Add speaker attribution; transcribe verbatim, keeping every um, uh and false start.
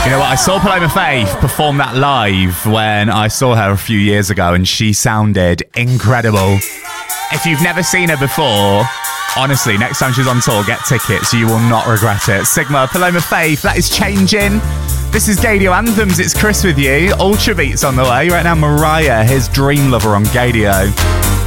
Speaker 1: You know what? I saw Paloma Faith perform that live when I saw her a few years ago, and she sounded incredible. If you've never seen her before, honestly, next time she's on tour, get tickets. You will not regret it. Sigma, Paloma Faith, that is changing. This is Gaydio Anthems. It's Chris with you. Ultra Beats on the way. Right now, Mariah, his Dream Lover on Gaydio.